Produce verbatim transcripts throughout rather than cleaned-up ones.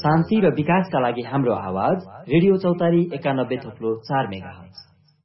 शान्ति र विकासका लागि हाम्रो आवाज रेडियो चौतारी एकानब्बे थप्लो चार मेगाहर्ज।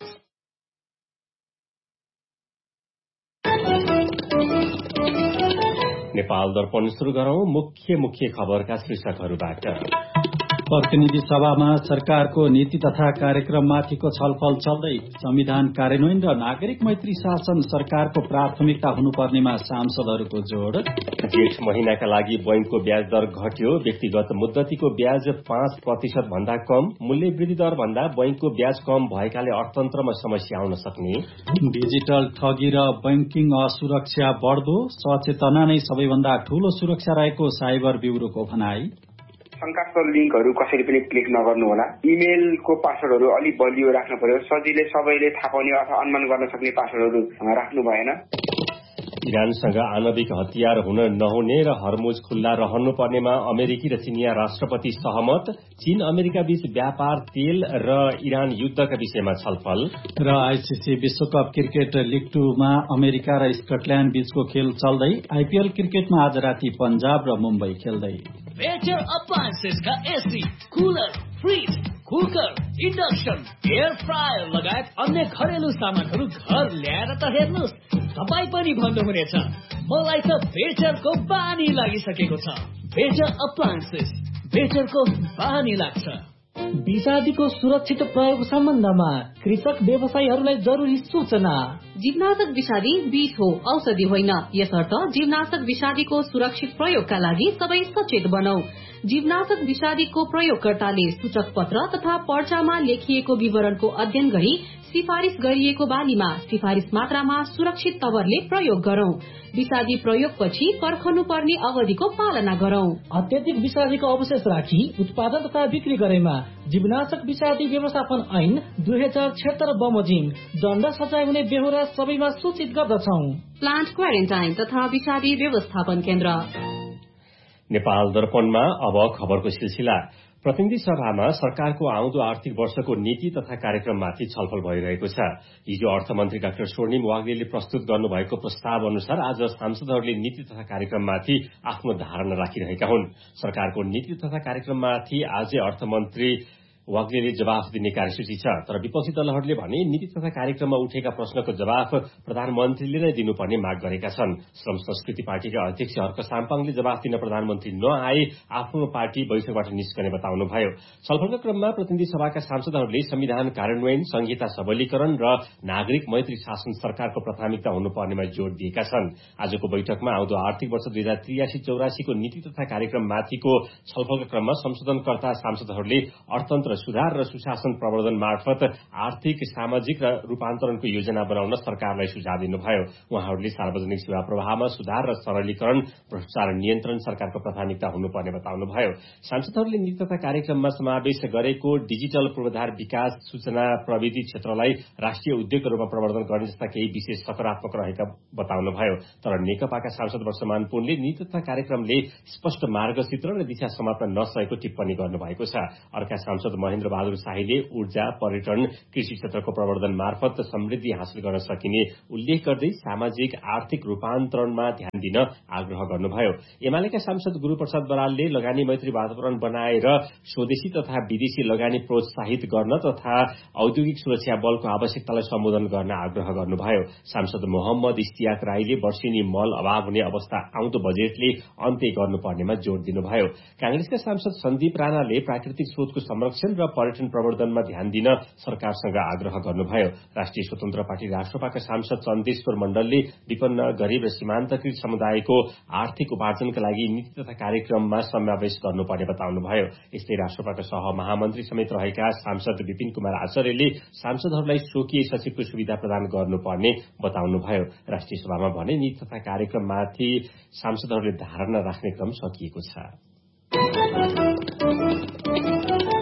नेपाल दर्पण सुरु गरौं मुख्य मुख्य खबरका शीर्षकहरूबाट। प्रतिनिधि सभामा सरकारको नीति तथा कार्यक्रममाथिको छलफल चल्दै। संविधान कार्यान्वयन र नागरिक मैत्री शासन सरकारको प्राथमिकता हुनुपर्नेमा सांसदहरूको जोड। जेठ महिनाका लागि बैंकको ब्याज दर घट्यो। व्यक्तिगत मुद्दतीको ब्याज पाँच प्रतिशत भन्दा कम। मूल्य वृद्धि दर भन्दा बैंकको ब्याज कम भएकाले अर्थतन्त्रमा समस्या आउन सक्ने। डिजिटल ठगी र बैंकिङ असुरक्षा बढ्दो। सचेतना नै सबैभन्दा ठूलो सुरक्षा रहेको साइबर ब्युरोको भनाई। शंकास्पद लिंकहरू कसैले पनि क्लिक नगर्नु होला। इमेलको पासवर्डहरू अलि बलियो राख्नु पर्यो। सजिलै सबैले थाहा पाउने अथवा अनुमान गर्न सक्ने पासवर्डहरू राख्नु भएन। इरानसँग आणविक हतियार हुन नहुने र हर्मुज खुल्ला रहनुपर्नेमा अमेरिकी र चिनिया राष्ट्रपति सहमत। चीन अमेरिका बीच व्यापार, तेल र इरान युद्धका विषयमा छलफल। र आईसीसी विश्वकप क्रिकेट लिग टूमा अमेरिका र स्कटल्याण्ड बीचको खेल चल्दै। आईपीएल क्रिकेटमा आज राति पंजाब र मुम्बई खेल्दै। Better अप्लायन्सेसका AC, cooler, fridge, cooker, induction, air fryer लगायत अन्य घरेलु सामानहरू घर ल्याएर त हेर्नुहोस्, तपाईँ पनि भन्नुहुनेछ मलाई त बेटरको बानी लागिसकेको छ। बेटर अप्लायन्सेस, बेटरको बानी लाग्छ। विषादीको सुरक्षित प्रयोग सम्बन्धमा कृषक व्यवसायीहरूलाई जरुरी सूचना। जीवनाशक विषादी बीज हो, औषधि होइन। यसर्थ जीवनाशक विषादीको सुरक्षित प्रयोगका लागि सबै सचेत बनौ। जीवनाशक विषादीको प्रयोगकर्ताले सूचक पत्र तथा पर्चामा लेखिएको विवरणको अध्ययन गरी सिफारिश गरिएको बालीमा सिफारिश मात्रामा सुरक्षित तवरले प्रयोग गरौं। विषादी प्रयोगपछि पर्खनु पर्ने अवधिको पालना गरौं। अत्यधिक विषादीको अवशेष राखी उत्पादन तथा बिक्री गरेमा जीवनाशक विषादी व्यवस्थापन ऐन दुई हजार छिहत्तर बमोजिम दण्ड सजाय हुने बेहोरा सबैमा सूचित गर्दछौं। प्लान्ट क्वारेन्टाइन तथा विषादी व्यवस्थापन केन्द्र। नेपाल दर्पणमा अब खबरको सिलसिला। प्रतिनिधि सभामा सरकारको आउँदो आर्थिक वर्षको नीति तथा कार्यक्रममाथि छलफल भइरहेको छ। हिजो अर्थमन्त्री डाक्टर स्वर्णिम वाग्लेले प्रस्तुत गर्नुभएको प्रस्ताव अनुसार आज सांसदहरूले नीति तथा कार्यक्रममाथि आफ्नो धारणा राखिरहेका हुन्। सरकारको नीति तथा कार्यक्रममाथि आजै अर्थमन्त्री वाग्लेले जवाफ दिने कार्यसूची छ। तर विपक्षी दलहरूले भने नीति तथा कार्यक्रममा उठेका प्रश्नको जवाफ प्रधानमन्त्रीले नै दिनुपर्ने माग गरेका छन्। श्रम संस्कृति पार्टीका अध्यक्ष हर्क साम्पाङले जवाफ दिन प्रधानमन्त्री नआए आफ्नो पार्टी बैठकबाट निस्कने बताउनुभयो। छलफलका क्रममा प्रतिनिधि सभाका सांसदहरूले संविधान कार्यान्वयन, संहिता सबलीकरण र नागरिक मैत्री शासन सरकारको प्राथमिकता हुनुपर्नेमा जोड़ दिएका छन्। आजको बैठकमा आउँदो आर्थिक वर्ष दुई हजार त्रियासी चौरासीको नीति तथा कार्यक्रममाथिको छलफलका क्रममा संशोधनकर्ता सांसदहरूले अर्थतन्त्र सुधार र सुशासन प्रवर्धन मार्फत आर्थिक, सामाजिक र रूपान्तरणको योजना बनाउन सरकारलाई सुझाव दिनुभयो। उहाँहरूले सार्वजनिक सेवा प्रवाहमा सुधार र सरलीकरण, भ्रष्टाचार नियन्त्रण सरकारको प्राथमिकता हुनुपर्ने बताउनुभयो। सांसदहरूले नीति तथा कार्यक्रममा समावेश गरेको डिजिटल पूर्वाधार विकास, सूचना प्रविधि क्षेत्रलाई राष्ट्रिय उद्योगको रूपमा प्रवर्धन गर्ने जस्ता केही विशेष सकारात्मक रहेका बताउनुभयो। तर नेकपाका सांसद वर्षमान पुनले नीति तथा कार्यक्रमले स्पष्ट मार्गचित्र र दिशा समात्न नसकेको टिप्पणी गर्नुभएको छ। अर्का सांसद महेन्द्र बहादुर शाहीले ऊर्जा, पर्यटन, कृषि क्षेत्रको प्रवर्धन मार्फत समृद्धि हासिल गर्न सकिने उल्लेख गर्दै सामाजिक आर्थिक रूपान्तरणमा ध्यान दिन आग्रह गर्नुभयो। एमालेका सांसद गुरूप्रसाद बरालले लगानी मैत्री वातावरण बनाएर स्वदेशी तथा विदेशी लगानी प्रोत्साहित गर्न तथा औद्योगिक सुरक्षा बलको आवश्यकतालाई सम्बोधन गर्न आग्रह गर्नुभयो। सांसद मोहम्मद इस्तियाक राईले वर्षेनी मल अभाव हुने अवस्था आउँदो बजेटले अन्त्य गर्नुपर्नेमा जोड़ दिनुभयो। कांग्रेसका सांसद सन्दीप राणाले प्राकृतिक स्रोतको संरक्षण र पर्यटन प्रवर्धनमा ध्यान दिन सरकारसँग आग्रह गर्नुभयो। राष्ट्रिय स्वतन्त्र पार्टी राष्ट्रपाका सांसद चन्देश्वर मण्डलले विपन्न, गरीब र सीमान्तकृत समुदायको आर्थिक उपार्जनका लागि नीति तथा कार्यक्रममा समावेश गर्नुपर्ने बताउनुभयो। यस्तै राष्ट्रपाका सह महामन्त्री समेत रहेका सांसद विपिन कुमार आचार्यले सांसदहरूलाई स्वकीय सचिवको सुविधा प्रदान गर्नुपर्ने बताउनुभयो। राष्ट्रिय सभामा भने नीति तथा कार्यक्रममाथि सांसदहरूले धारणा राख्ने क्रम सकिएको छ।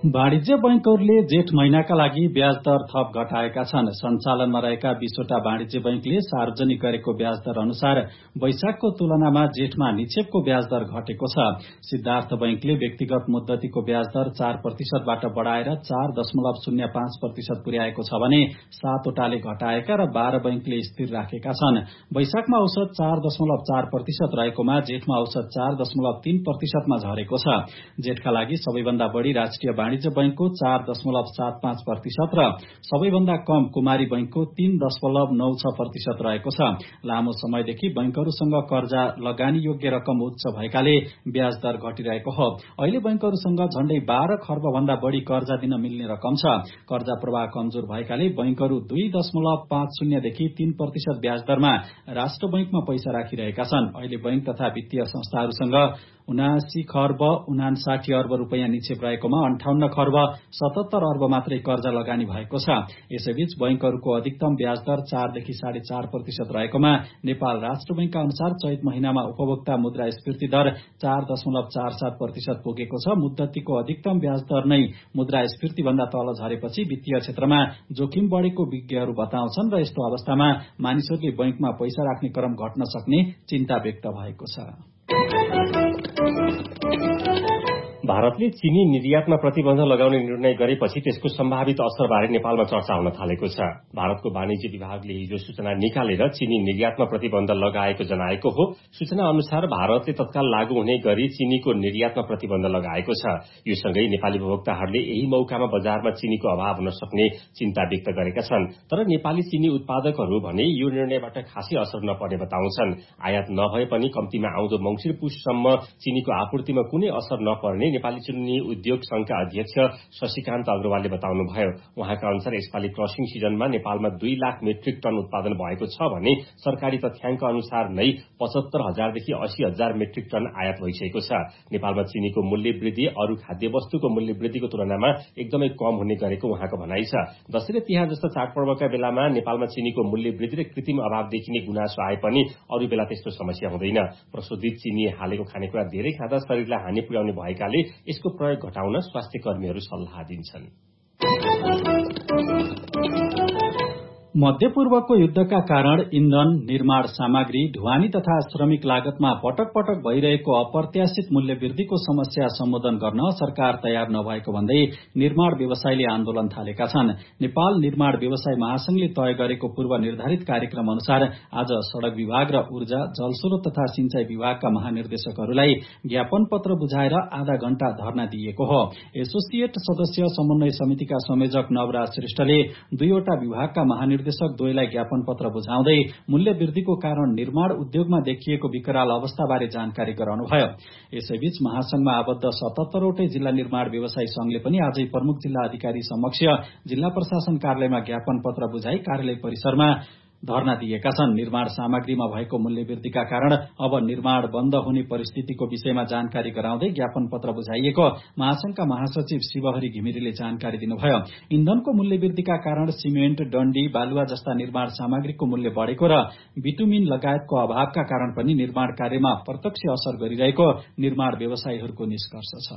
वाणिज्य बैंकहरूले जेठ महिनाका लागि ब्याज दर थप घटाएका छन्। सञ्चालनमा रहेका बीसवटा वाणिज्य बैंकले सार्वजनिक गरेको ब्याज दर अनुसार वैशाखको तुलनामा जेठमा निक्षेपको ब्याज दर घटेको छ। सिद्धार्थ बैंकले व्यक्तिगत मुद्दतीको ब्याज दर चार प्रतिशतबाट बढ़ाएर चार दशमलव शून्य पाँच प्रतिशत पुर्याएको छ भने सातवटाले घटाएका र बाह्र बैंकले स्थिर राखेका छन्। वैशाखमा औसत चार दशमलव चार प्रतिशत रहेकोमा जेठमा औसत चार दशमलव तीन प्रतिशतमा झरेको छ। जेठका लागि सबैभन्दा बढ़ी राष्ट्रिय वाणिज्य बैंकको चार दशमलव सात पाँच प्रतिशत र सबैभन्दा कम कुमारी बैंकको तीन दशमलव नौ छ प्रतिशत रहेको छ। लामो समयदेखि बैंकहरूसँग कर्जा लगानी योग्य रकम उच्च भएकाले ब्याज दर घटिरहेको हो। अहिले बैंकहरूसँग झण्डै बाह्र खर्ब भन्दा बढ़ी कर्जा दिन मिल्ने रकम छ। कर्जा प्रवाह कमजोर भएकाले बैंकहरू दुई दशमलव पाँच शून्यदेखि तीन प्रतिशत ब्याज दरमा राष्ट्र बैंकमा पैसा राखिरहेका छन्। अहिले बैंक तथा वित्तीय संस्थाहरूसँग उनासी खर्ब उनासाठी अर्ब रूपियाँ निक्षेप रहेकोमा अन्ठाउन्न खर्ब सतहत्तर अर्ब मात्रै कर्जा लगानी भएको छ। यसैबीच बैंकहरूको अधिकतम ब्याज दर चारदेखि साढे चार प्रतिशत रहेकोमा नेपाल राष्ट्र बैंकका अनुसार चैत महिनामा उपभोक्ता मुद्रास्फीति दर चार दशमलव चार सात प्रतिशत पुगेको छ। मुद्दतीको अधिकतम ब्याज दर नै मुद्रास्फीति भन्दा तल झरेपछि वित्तीय क्षेत्रमा जोखिम बढ़ेको विज्ञहरू बताउँछन् र यस्तो अवस्थामा मानिसहरूले बैंकमा पैसा राख्ने क्रम घट्न सक्ने चिन्ता व्यक्त भएको छ। भारतले चीनी निर्यातमा प्रतिबन्ध लगाउने निर्णय गरेपछि त्यसको सम्भावित असरबारे नेपालमा चर्चा हुन थालेको छ। भारतको वाणिज्य विभागले हिजो सूचना निकालेर चीनी निर्यातमा प्रतिबन्ध लगाएको जनाएको हो। सूचना अनुसार भारतले तत्काल लागू हुने गरी चीनीको निर्यातमा प्रतिबन्ध लगाएको छ। यो सँगै नेपाली उपभोक्ताहरूले यही मौकामा बजारमा चीनीको अभाव हुन सक्ने चिन्ता व्यक्त गरेका छन्। तर नेपाली चीनी उत्पादकहरू भने यो निर्णयबाट खासै असर नपर्ने बताउँछन्। आयात नभए पनि कम्तीमा आउँदो मंसिर पुससम्म चीनीको आपूर्तिमा कुनै असर नपर्ने नेपाली चीनी उद्योग संघका अध्यक्ष शशिकान्त अग्रवालले बताउनुभयो। उहाँका अनुसार यसपालि क्रसिङ सिजनमा नेपालमा दुई लाख मेट्रिक टन उत्पादन भएको छ भने सरकारी तथ्याङ्क अनुसार नै पचहत्तर हजारदेखि अस्सी हजार मेट्रिक टन आयात भइसकेको छ। नेपालमा चीनीको मूल्य वृद्धि अरू खाद्य वस्तुको मूल्य वृद्धिको तुलनामा एकदमै कम हुने गरेको उहाँको भनाइ छ। दशैं र तिहार जस्ता चाडपर्वका बेलामा नेपालमा चीनीको मूल्य वृद्धि र कृत्रिम अभाव देखिने गुनासो आए पनि अरू बेला त्यस्तो समस्या हुँदैन। प्रशोधित चीनी हालेको खानेकुरा धेरै खाँदा शरीरलाई हानि पुर्याउने भएकाले यसको प्रयोग घटाउन स्वास्थ्य कर्मीहरू सल्लाह दिन्छन्। मध्यपूर्वको युद्धका कारण इन्धन, निर्माण सामग्री, ढुवानी तथा श्रमिक लागतमा पटक पटक भइरहेको अप्रत्याशित मूल्य वृद्धिको समस्या सम्बोधन गर्न सरकार तयार नभएको भन्दै निर्माण व्यवसायीले आन्दोलन थालेका छन्। नेपाल निर्माण व्यवसाय महासंघले तय गरेको पूर्व निर्धारित कार्यक्रम अनुसार आज सड़क विभाग र ऊर्जा, जलस्रोत तथा सिंचाई विभागका महानिर्देशकहरूलाई ज्ञापन पत्र बुझाएर आधा घण्टा धरना दिएको हो। एसोसिएट सदस्य समन्वय समितिका संयोजक नवराज श्रेष्ठले दुईवटा विभागका महानिर्देशक द्वयलाई ज्ञापन पत्र बुझाउँदै मूल्य वृद्धिको कारण निर्माण उद्योगमा देखिएको विकराल अवस्थाबारे जानकारी गराउनुभयो। यसैबीच महासंघमा आबद्ध सतहत्तरवटै जिल्ला निर्माण व्यवसायी संघले पनि आजै प्रमुख जिल्ला अधिकारी समक्ष जिल्ला प्रशासन कार्यालयमा ज्ञापन पत्र बुझाई कार्यालय परिसरमा धरना दिएका छन्। निर्माण सामग्रीमा भएको मूल्य वृद्धिका कारण अब निर्माण बन्द हुने परिस्थितिको विषयमा जानकारी गराउँदै ज्ञापन पत्र बुझाइएको महासंघका महासचिव शिवहरि घिमिरेले जानकारी दिनुभयो। इन्धनको मूल्य वृद्धिका कारण सिमेन्ट, डण्डी, बालुवा जस्ता निर्माण सामग्रीको मूल्य बढ़ेको र बिटुमिन लगायतको अभावका कारण पनि निर्माण कार्यमा प्रत्यक्ष असर गरिरहेको निर्माण व्यवसायीहरूको निष्कर्ष छ।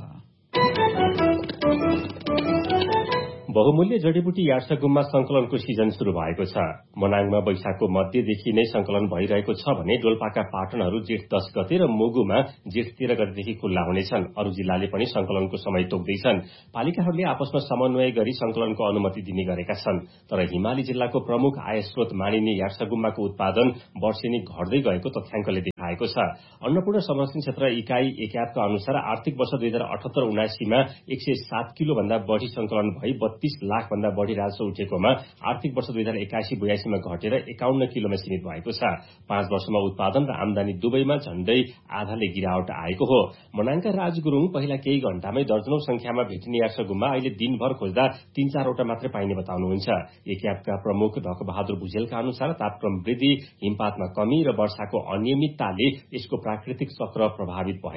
बहुमूल्य जडीबुटी यार्सगुममा संकलनको सिजन शुरू भएको छ। मनाङमा वैशाखको मध्यदेखि नै संकलन भइरहेको छ भने डोल्पाका पाटनहरू जेठ दश गते र मुगुमा जेठ तेह्र गतेदेखि खुल्ला हुनेछन्। अरू जिल्लाले पनि संकलनको समय तोक्दैछन्। पालिकाहरूले आपसमा समन्वय गरी संकलनको अनुमति दिने गरेका छन्। तर हिमाली जिल्लाको प्रमुख आय स्रोत मानिने यार्सगुम्माको उत्पादन वर्षेनी घट्दै गएको तथ्याङ्कले देखाएको छ। अन्नपूर्ण संरक्षण क्षेत्र इकाई एकातका अनुसार आर्थिक वर्ष दुई हजार अठहत्तर उनासीमा एक सय सात किलो भन्दा बढ़ी संकलन भई तीस लाख भन्दा बढ़ी राजस्व उठेकोमा आर्थिक वर्ष दुई हजार एकासी बयासीमा घटेर एकाउन्न किलोमा सीमित भएको छ। पाँच वर्षमा उत्पादन र आमदानी दुवैमा झण्डै आधाले गिरावट आएको हो। मनाङका राज गुरूङ पहिला केही घण्टामै दर्जनौं संख्यामा भेटिने यार्सगुममा अहिले दिनभर खोज्दा तीन चारवटा मात्रै पाइने बताउनुहुन्छ। एक्यापका प्रमुख ढकबहादुर भुजेलका अनुसार तापक्रम वृद्धि, हिमपातमा कमी र वर्षाको अनियमितताले यसको प्राकृतिक चक्र प्रभावित भयो।